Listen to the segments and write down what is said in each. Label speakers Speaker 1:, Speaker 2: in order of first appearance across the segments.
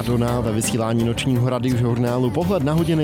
Speaker 1: Madonna ve vysílání nočního radiožurnálu. Pohled na hodiny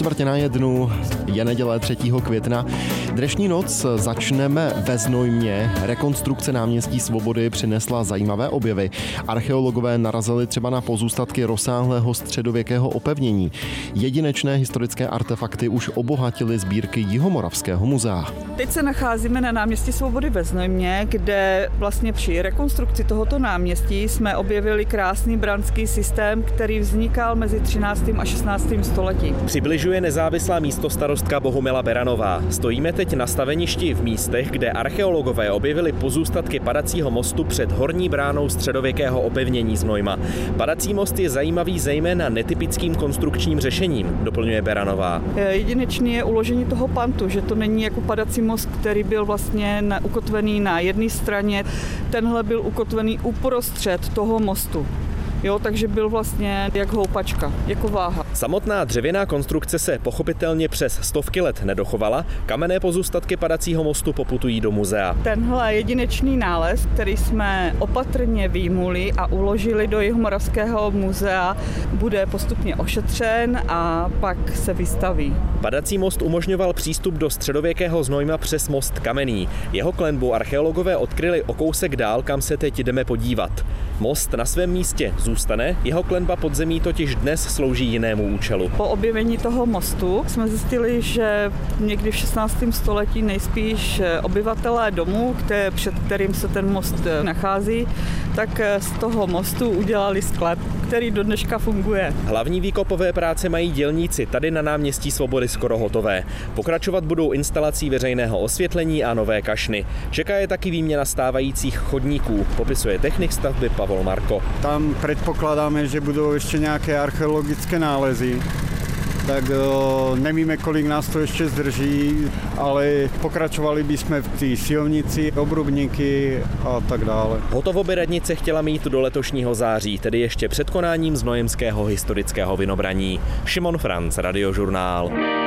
Speaker 1: 3:45. Je neděle 3. května. Dnešní noc začneme ve Znojmě. Rekonstrukce náměstí Svobody přinesla zajímavé objevy. Archeologové narazili třeba na pozůstatky rozsáhlého středověkého opevnění. Jedinečné historické artefakty už obohatily sbírky Jihomoravského muzea.
Speaker 2: Teď se nacházíme na náměstí Svobody ve Znojmě, kde vlastně při rekonstrukci tohoto náměstí jsme objevili krásný branský systém, který vznikal mezi 13. a 16. stoletím.
Speaker 3: Přibližuje nezávislá místostarostka Bohumila Beranová. Stojíme teď na staveništi v místech, kde archeologové objevili pozůstatky padacího mostu před horní bránou středověkého opevnění Znojma. Padací most je zajímavý zejména netypickým konstrukčním řešením, doplňuje Beranová.
Speaker 2: Jedinečný je uložení toho pantu, že to není jako padací most, který byl vlastně ukotvený na jedné straně. Tenhle byl ukotvený uprostřed toho mostu. Jo, takže byl vlastně jak houpačka, jako váha.
Speaker 3: Samotná dřevěná konstrukce se pochopitelně přes stovky let nedochovala. Kamenné pozůstatky padacího mostu poputují do muzea.
Speaker 2: Tenhle jedinečný nález, který jsme opatrně vyjmuli a uložili do Jihomoravského muzea, bude postupně ošetřen a pak se vystaví.
Speaker 3: Padací most umožňoval přístup do středověkého Znojma přes most kamenný. Jeho klenbu archeologové odkryli o kousek dál, kam se teď jdeme podívat. Most na svém místě zůstane, jeho klenba podzemí totiž dnes slouží jinému účelu.
Speaker 2: Po objevení toho mostu jsme zjistili, že někdy v 16. století nejspíš obyvatelé domu, před kterým se ten most nachází, tak z toho mostu udělali sklep, který do dneška funguje.
Speaker 3: Hlavní výkopové práce mají dělníci tady na náměstí Svobody skoro hotové. Pokračovat budou instalací veřejného osvětlení a nové kašny. Čeká je taky výměna stávajících chodníků, popisuje technik stavby Pavol Marko.
Speaker 4: Tam predpokladáme, že budou ještě nějaké archeologické nálezy. Tak nevíme, kolik nás to ještě zdrží, ale pokračovali bychom v té silnici, obrubníky a tak dále.
Speaker 3: Hotovo by radnice chtěla mít do letošního září, tedy ještě před konáním znojemského historického vynobraní. Šimon Franc, Radiožurnál.